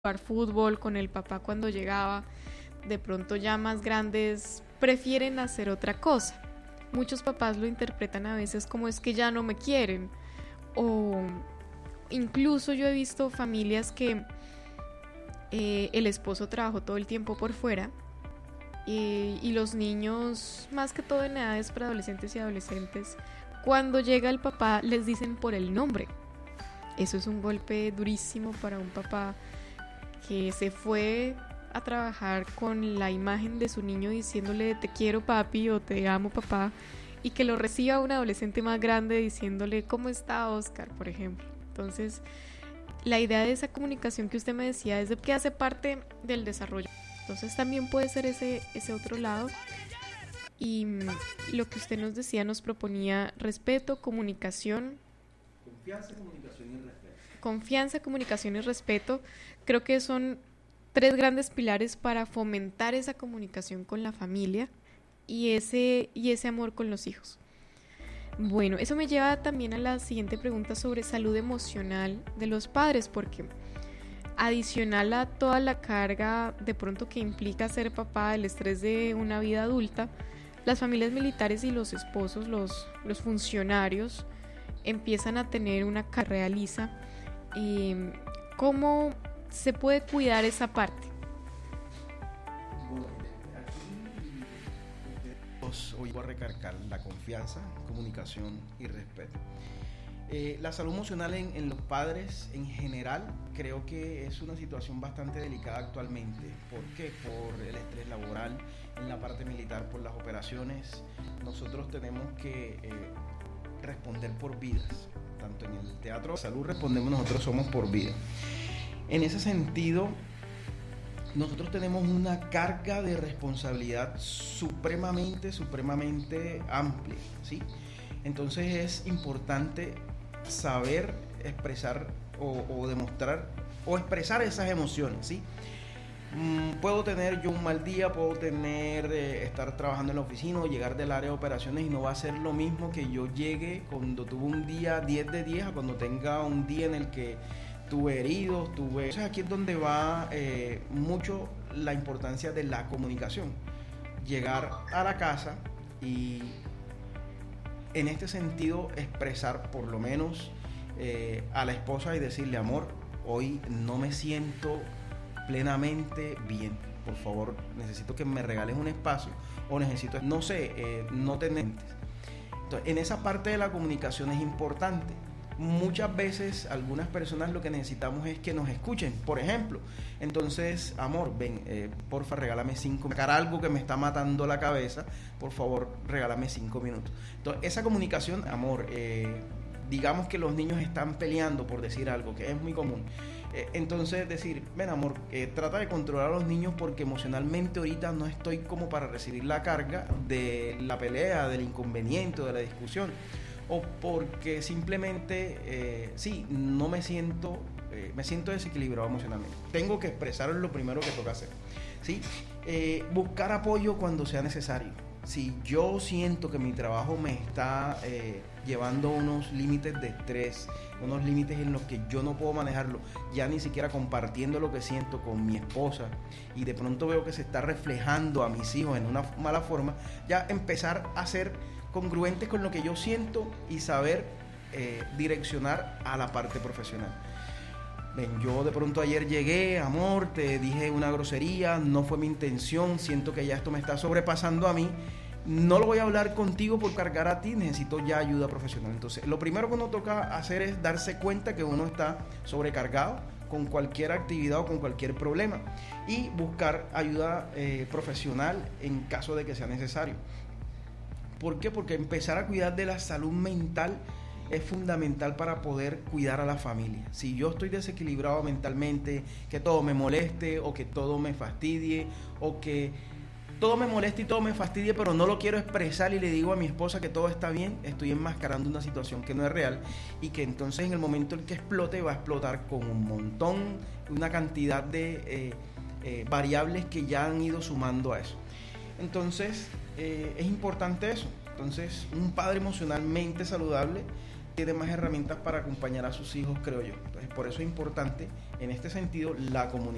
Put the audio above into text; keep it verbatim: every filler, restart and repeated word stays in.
jugar fútbol con el papá cuando llegaba. De pronto ya más grandes prefieren hacer otra cosa. Muchos papás lo interpretan a veces como es que ya no me quieren, o incluso yo he visto familias que eh, el esposo trabajó todo el tiempo por fuera y, y los niños, más que todo en edades preadolescentes y adolescentes, cuando llega el papá les dicen por el nombre. Eso es un golpe durísimo para un papá que se fue a trabajar con la imagen de su niño diciéndole te quiero papi o te amo papá, y que lo reciba un adolescente más grande diciéndole ¿cómo está Oscar?, por ejemplo. Entonces la idea de esa comunicación que usted me decía es de que hace parte del desarrollo. Entonces también puede ser ese, ese otro lado. Y lo que usted nos decía, nos proponía respeto, comunicación. Confianza, comunicación y respeto. Confianza, comunicación y respeto. Creo que son tres grandes pilares para fomentar esa comunicación con la familia y ese, y ese amor con los hijos. Bueno, eso me lleva también a la siguiente pregunta sobre salud emocional de los padres, porque adicional a toda la carga de pronto que implica ser papá, el estrés de una vida adulta, las familias militares y los esposos, los, los funcionarios, empiezan a tener una carga realiza. Eh, ¿Cómo se puede cuidar esa parte? Bueno, aquí hoy voy a recargar la confianza, comunicación y respeto. Eh, la salud emocional en, en los padres en general creo que es una situación bastante delicada actualmente. ¿Por qué? Por el estrés laboral, en la parte militar, por las operaciones. Nosotros tenemos que eh, responder por vidas. Tanto en el teatro de salud respondemos nosotros somos por vida. En ese sentido, nosotros tenemos una carga de responsabilidad supremamente, supremamente amplia, ¿sí? Entonces es importante saber expresar o, o demostrar o expresar esas emociones, ¿sí? Mm, puedo tener yo un mal día, puedo tener eh, estar trabajando en la oficina o llegar del área de operaciones y no va a ser lo mismo que yo llegue cuando tuve un día diez de diez a cuando tenga un día en el que tuve heridos, tuve... Entonces aquí es donde va eh, mucho la importancia de la comunicación. Llegar a la casa y en este sentido expresar por lo menos eh, a la esposa y decirle, amor, hoy no me siento plenamente bien, por favor necesito que me regales un espacio o necesito, no sé, eh, no te mentes. Entonces, en esa parte de la comunicación es importante. Muchas veces algunas personas lo que necesitamos es que nos escuchen, por ejemplo. Entonces, amor, ven, eh, porfa, regálame cinco minutos. Sacar algo que me está matando la cabeza, por favor, regálame cinco minutos. Entonces, esa comunicación, amor, eh, digamos que los niños están peleando por decir algo, que es muy común. Eh, entonces, decir, ven, amor, eh, trata de controlar a los niños porque emocionalmente ahorita no estoy como para recibir la carga de la pelea, del inconveniente, de la discusión. O porque simplemente, eh, sí, no me siento, eh, me siento desequilibrado emocionalmente. Tengo que expresar lo primero que toca hacer, ¿sí? Eh, buscar apoyo cuando sea necesario. Si yo siento que mi trabajo me está eh, llevando a unos límites de estrés, unos límites en los que yo no puedo manejarlo, ya ni siquiera compartiendo lo que siento con mi esposa, y de pronto veo que se está reflejando a mis hijos en una mala forma, ya empezar a ser congruentes con lo que yo siento y saber eh, direccionar a la parte profesional. Ven, yo de pronto ayer llegué, amor, te dije una grosería, no fue mi intención, siento que ya esto me está sobrepasando a mí, no lo voy a hablar contigo por cargar a ti, necesito ya ayuda profesional. Entonces, lo primero que uno toca hacer es darse cuenta que uno está sobrecargado con cualquier actividad o con cualquier problema y buscar ayuda eh, profesional en caso de que sea necesario. ¿Por qué? Porque empezar a cuidar de la salud mental es fundamental para poder cuidar a la familia. Si yo estoy desequilibrado mentalmente, que todo me moleste o que todo me fastidie o que todo me moleste y todo me fastidie, pero no lo quiero expresar y le digo a mi esposa que todo está bien, estoy enmascarando una situación que no es real y que entonces en el momento en que explote va a explotar con un montón, una cantidad de eh, eh, variables que ya han ido sumando a eso. Entonces, eh, es importante eso. Entonces, un padre emocionalmente saludable tiene más herramientas para acompañar a sus hijos, creo yo. Entonces, por eso es importante, en este sentido, la comunicación.